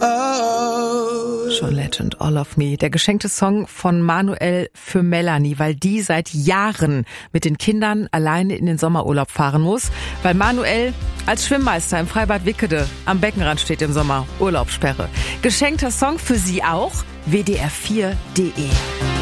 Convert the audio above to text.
John Legend, All of Me. Der geschenkte Song von Manuel für Melanie, weil die seit Jahren mit den Kindern alleine in den Sommerurlaub fahren muss, weil Manuel als Schwimmmeister im Freibad Wickede am Beckenrand steht im Sommer. Urlaubssperre. Geschenkter Song für Sie auch. WDR4.de